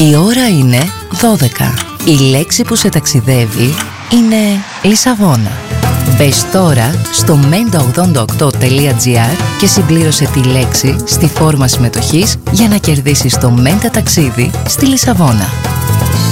Η ώρα είναι 12. Η λέξη που σε ταξιδεύει είναι Λισαβόνα. Μπες τώρα στο menta88.gr και συμπλήρωσε τη λέξη στη φόρμα συμμετοχής για να κερδίσεις το Menta ταξίδι στη Λισαβόνα.